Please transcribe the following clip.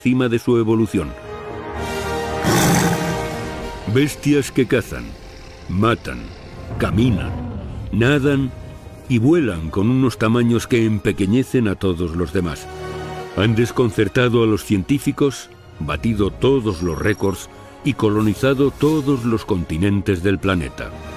cima de su evolución. Bestias que cazan, matan, caminan, nadan y vuelan con unos tamaños que empequeñecen a todos los demás. Han desconcertado a los científicos, batido todos los récords y colonizado todos los continentes del planeta.